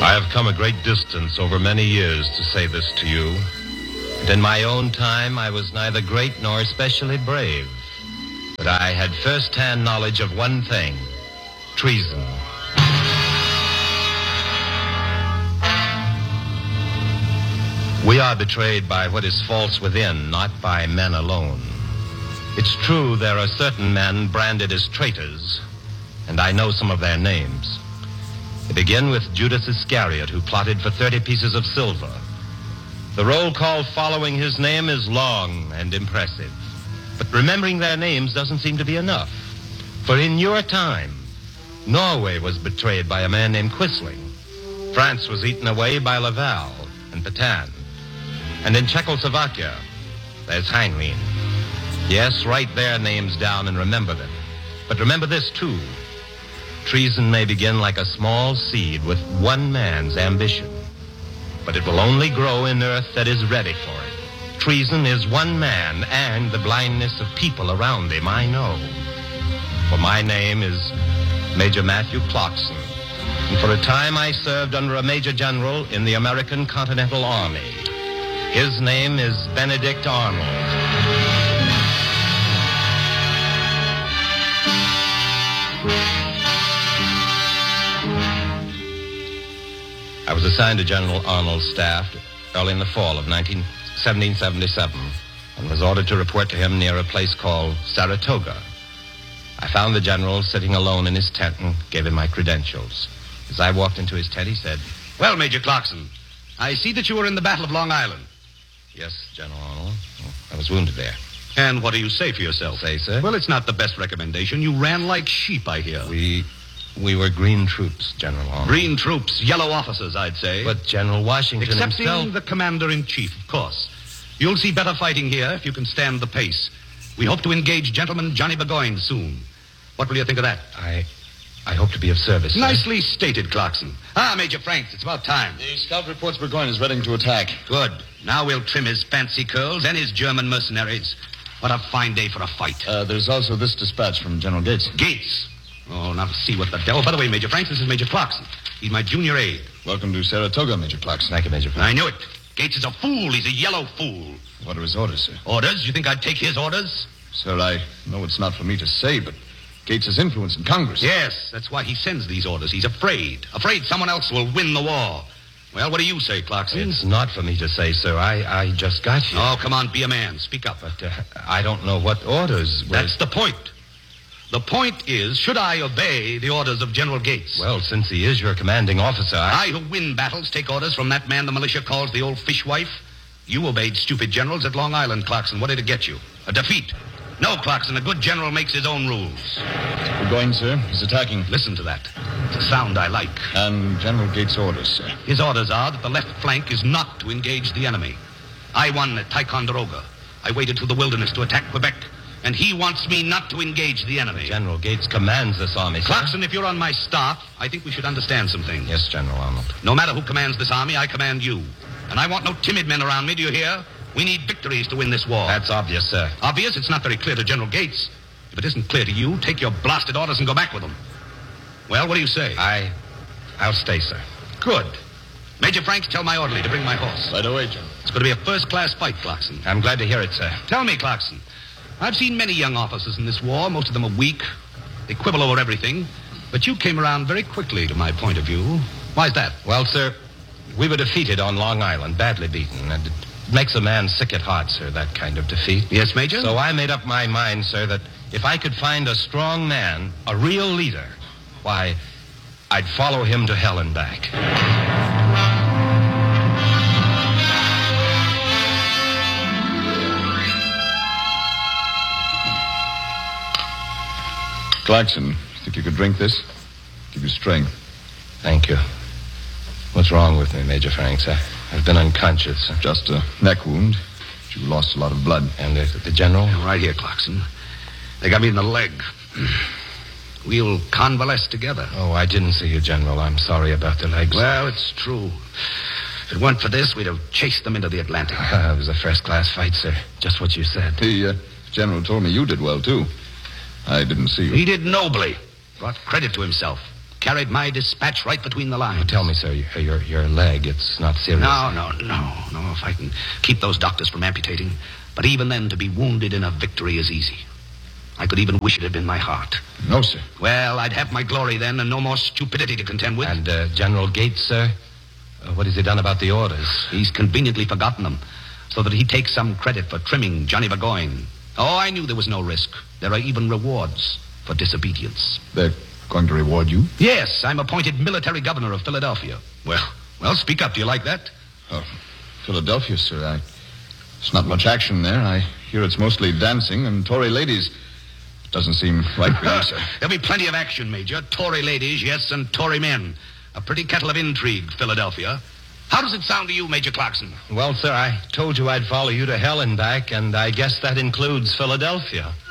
I have come a great distance over many years to say this to you. And in my own time, I was neither great nor especially brave. But I had first-hand knowledge of one thing: treason. We are betrayed by what is false within, not by men alone. It's true there are certain men branded as traitors, and I know some of their names. They begin with Judas Iscariot, who plotted for 30 pieces of silver. The roll call following his name is long and impressive. But remembering their names doesn't seem to be enough. For in your time, Norway was betrayed by a man named Quisling. France was eaten away by Laval and Petain. And in Czechoslovakia, there's Heinlein. Yes, write their names down and remember them. But remember this, too. Treason may begin like a small seed with one man's ambition. But it will only grow in earth that is ready for it. Treason is one man and the blindness of people around him, I know. For my name is Major Matthew Clarkson. And for a time I served under a Major General in the American Continental Army. His name is Benedict Arnold. I was assigned to General Arnold's staff early in the fall of 1777 and was ordered to report to him near a place called Saratoga. I found the general sitting alone in his tent and gave him my credentials. As I walked into his tent, he said, "Well, Major Clarkson, I see that you were in the Battle of Long Island." "Yes, General Arnold. I was wounded there." "And what do you say for yourself?" "Say, sir?" "Well, it's not the best recommendation. You ran like sheep, I hear." We were green troops, General Arnold. Green troops, yellow officers, I'd say. But General Washington Excepting himself... the commander-in-chief, of course. You'll see better fighting here if you can stand the pace. We hope to engage Gentleman Johnny Burgoyne soon. What will you think of that? I hope to be of service, sir. Nicely stated, Clarkson. Major Franks, it's about time. The scout reports Burgoyne is ready to attack. Good. Now we'll trim his fancy curls and his German mercenaries. What a fine day for a fight. There's also this dispatch from General Gates. Gates? Oh, now to see what the devil... By the way, Major Franks, this is Major Clarkson. He's my junior aide. Welcome to Saratoga, Major Clarkson. Thank you, Major Franks. I knew it. Gates is a fool. He's a yellow fool. What are his orders, sir? Orders? You think I'd take his orders? Sir, I know it's not for me to say, but Gates' influence in Congress... Yes, that's why he sends these orders. He's afraid. Afraid someone else will win the war. Well, what do you say, Clarkson? It's not for me to say, sir. I just got here. Oh, come on, be a man. Speak up. But I don't know what orders... That's the point. The point is, should I obey the orders of General Gates? Well, since he is your commanding officer, I who win battles take orders from that man the militia calls the old fishwife. You obeyed stupid generals at Long Island, Clarkson. What did it get you? A defeat. No, Clarkson, a good general makes his own rules. Burgoyne, sir. He's attacking. Listen to that. It's a sound I like. And General Gates' orders, sir. His orders are that the left flank is not to engage the enemy. I won at Ticonderoga. I waited through the wilderness to attack Quebec. And he wants me not to engage the enemy. General Gates commands this army, sir. Clarkson, if you're on my staff, I think we should understand some things. Yes, General Arnold. No matter who commands this army, I command you. And I want no timid men around me, do you hear? We need victories to win this war. That's obvious, sir. Obvious? It's not very clear to General Gates. If it isn't clear to you, take your blasted orders and go back with them. Well, what do you say? I'll stay, sir. Good. Major Franks, tell my orderly to bring my horse. Right away, General. It's going to be a first-class fight, Clarkson. I'm glad to hear it, sir. Tell me, Clarkson. I've seen many young officers in this war. Most of them are weak. They quibble over everything. But you came around very quickly to my point of view. Why's that? Well, sir, we were defeated on Long Island, badly beaten. And it makes a man sick at heart, sir, that kind of defeat. Yes, Major? So I made up my mind, sir, that if I could find a strong man, a real leader, why, I'd follow him to hell and back. Clarkson, think you could drink this? Give you strength. Thank you. What's wrong with me, Major Franks? I've been unconscious. Just a neck wound. You lost a lot of blood. And the general? Right here, Clarkson. They got me in the leg. We'll convalesce together. Oh, I didn't see you, General. I'm sorry about the legs. Well, it's true. If it weren't for this, we'd have chased them into the Atlantic. It was a first-class fight, sir. Just what you said. The general told me you did well, too. I didn't see you. He did nobly. Brought credit to himself. carried my dispatch right between the lines. Tell me, sir, your leg, it's not serious. No, if I can keep those doctors from amputating. But even then, to be wounded in a victory is easy. I could even wish it had been my heart. No, sir. Well, I'd have my glory then and no more stupidity to contend with. And General Gates, sir? What has he done about the orders? He's conveniently forgotten them, so that he takes some credit for trimming Johnny Burgoyne. Oh, I knew there was no risk. There are even rewards for disobedience. They're going to reward you? Yes, I'm appointed military governor of Philadelphia. Well, speak up. Do you like that? Oh, Philadelphia, sir. There's not much action there. I hear it's mostly dancing and Tory ladies. Doesn't seem right for you, sir. There'll be plenty of action, Major. Tory ladies, yes, and Tory men. A pretty kettle of intrigue, Philadelphia. How does it sound to you, Major Clarkson? Well, sir, I told you I'd follow you to hell and back, and I guess that includes Philadelphia.